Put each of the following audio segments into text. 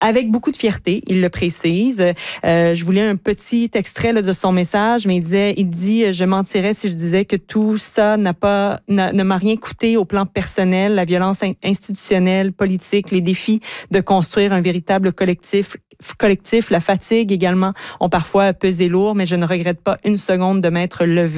avec beaucoup de fierté, il le précise. Je voulais un petit extrait là, de son message, mais il dit « Je mentirais si je disais que tout ça ne m'a rien coûté au plan personnel, la violence institutionnelle, politique, les défis de construire un véritable collectif, la fatigue également ont parfois pesé lourd, mais je ne regrette pas une seconde de m'être levée. »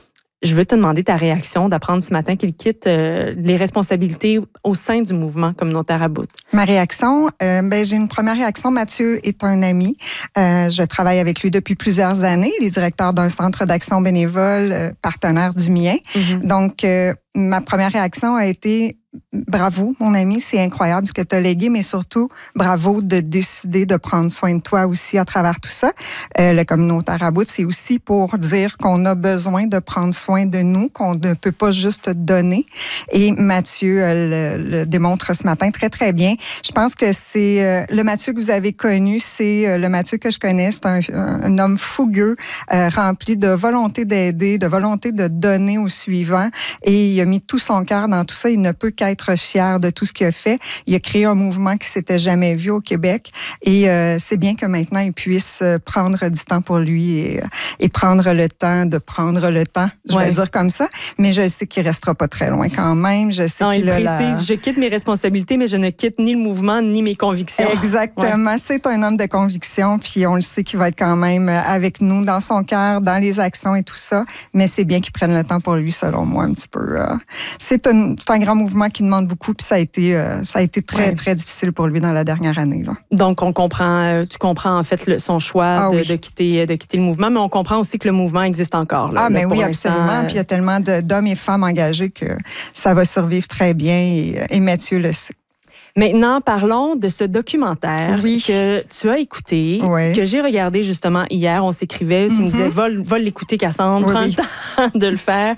Je veux te demander ta réaction d'apprendre ce matin qu'il quitte les responsabilités au sein du mouvement communautaire à Bout. Ma réaction, j'ai une première réaction. Mathieu est un ami. Je travaille avec lui depuis plusieurs années. Il est directeur d'un centre d'action bénévole partenaire du mien. Mm-hmm. Donc, ma première réaction a été bravo, mon ami, c'est incroyable ce que tu as légué, mais surtout, bravo de décider de prendre soin de toi aussi à travers tout ça. Le communautaire à Bout, c'est aussi pour dire qu'on a besoin de prendre soin de nous, qu'on ne peut pas juste donner. Et Mathieu le démontre ce matin très, très bien. Je pense que c'est le Mathieu que vous avez connu, c'est le Mathieu que je connais. C'est un homme fougueux, rempli de volonté d'aider, de volonté de donner au suivant. Et il a mis tout son cœur dans tout ça. Il ne peut qu'être fier de tout ce qu'il a fait. Il a créé un mouvement qui s'était jamais vu au Québec. Et c'est bien que maintenant, il puisse prendre du temps pour lui et prendre le temps de prendre le temps. Je vais le dire comme ça. Mais je sais qu'il restera pas très loin quand même. Je sais qu'il a précise, je quitte mes responsabilités, mais je ne quitte ni le mouvement, ni mes convictions. Exactement. Ouais. C'est un homme de conviction. Puis on le sait qu'il va être quand même avec nous dans son cœur, dans les actions et tout ça. Mais c'est bien qu'il prenne le temps pour lui, selon moi, un petit peu. C'est un grand mouvement qui demande beaucoup, puis ça a été très, très difficile pour lui dans la dernière année. Là. Donc, tu comprends en fait son choix de quitter le mouvement, mais on comprend aussi que le mouvement existe encore. Là, mais oui, absolument. Puis il y a tellement d'hommes et femmes engagés que ça va survivre très bien et Mathieu le sait. Maintenant, parlons de ce documentaire que tu as écouté, que j'ai regardé justement hier. On s'écrivait, tu me disais, va l'écouter, Cassandre, prends le temps de le faire.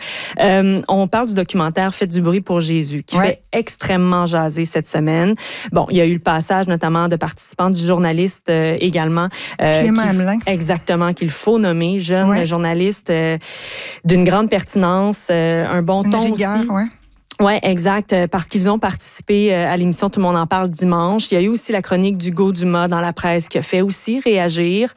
On parle du documentaire « Faites du bruit pour Jésus » qui fait extrêmement jaser cette semaine. Bon, il y a eu le passage notamment de participants, du journaliste également. Clément Hamelin. Exactement, qu'il faut nommer, jeune journaliste d'une grande pertinence, un bon ton rigueur, aussi. Oui, exact, parce qu'ils ont participé à l'émission Tout le monde en parle dimanche. Il y a eu aussi la chronique d'Hugo Dumas dans la presse qui a fait aussi réagir.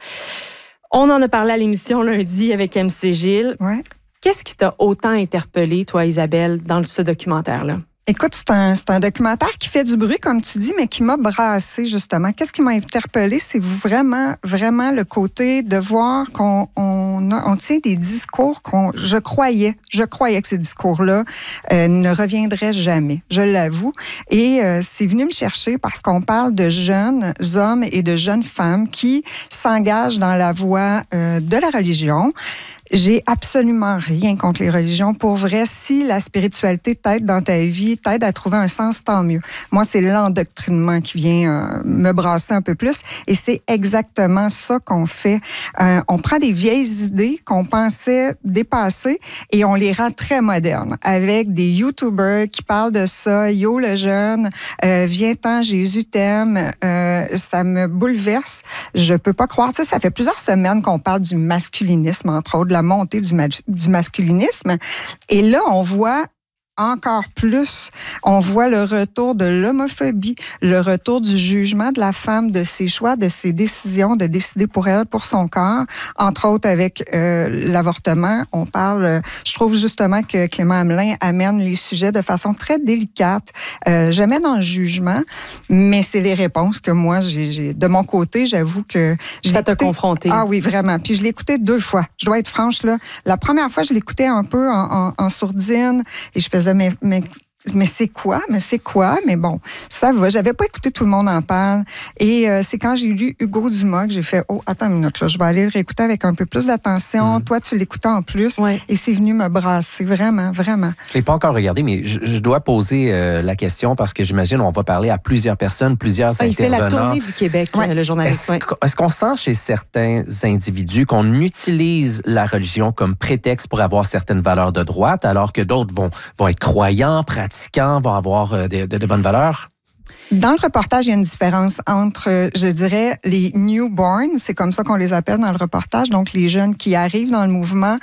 On en a parlé à l'émission lundi avec MC Gilles. Ouais. Qu'est-ce qui t'a autant interpellé, toi, Isabelle, dans ce documentaire-là? Écoute, c'est un documentaire qui fait du bruit, comme tu dis, mais qui m'a brassée, justement. Qu'est-ce qui m'a interpellée? C'est vraiment, vraiment le côté de voir qu'on tient des discours je croyais que ces discours-là ne reviendraient jamais, je l'avoue. Et c'est venu me chercher parce qu'on parle de jeunes hommes et de jeunes femmes qui s'engagent dans la voie de la religion. J'ai absolument rien contre les religions. Pour vrai, si la spiritualité t'aide dans ta vie, t'aide à trouver un sens, tant mieux. Moi, c'est l'endoctrinement qui vient me brasser un peu plus. Et c'est exactement ça qu'on fait. On prend des vieilles idées qu'on pensait dépasser et on les rend très modernes. Avec des YouTubers qui parlent de ça. Yo, le jeune, viens-t'en, Jésus t'aime. Ça me bouleverse. Je peux pas croire. Tu sais, ça fait plusieurs semaines qu'on parle du masculinisme, entre autres, de la montée du masculinisme. Et là, on voit encore plus, on voit le retour de l'homophobie, le retour du jugement de la femme, de ses choix, de ses décisions, de décider pour elle, pour son corps. Entre autres, avec l'avortement, on parle, je trouve justement que Clément Hamelin amène les sujets de façon très délicate, jamais dans le jugement, mais c'est les réponses que moi, j'ai de mon côté, j'avoue que... Ça t'a confronté. Ah oui, vraiment. Puis je l'ai écouté 2 fois. Je dois être franche, là. La première fois, je l'écoutais un peu en sourdine et je faisais mais c'est quoi? Mais bon, ça va. J'avais pas écouté Tout le monde en parle. Et c'est quand j'ai lu Hugo Dumas que j'ai fait, attends une minute, là, je vais aller le réécouter avec un peu plus d'attention. Toi, tu l'écoutais en plus. Ouais. Et c'est venu me brasser, vraiment, vraiment. Je l'ai pas encore regardé, mais je dois poser la question parce que j'imagine on va parler à plusieurs personnes, plusieurs intervenants. Il fait la tournée du Québec, le journaliste. Est-ce qu'on sent chez certains individus qu'on utilise la religion comme prétexte pour avoir certaines valeurs de droite, alors que d'autres vont être croyants, pratiquants, vont avoir de bonnes valeurs? Dans le reportage, il y a une différence entre, je dirais, les newborns, c'est comme ça qu'on les appelle dans le reportage, donc les jeunes qui arrivent dans le mouvement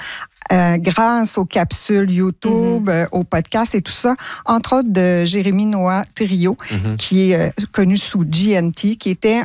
grâce aux capsules YouTube, aux podcasts et tout ça, entre autres de Jérémy Noah Thériault, qui est connu sous GNT, qui était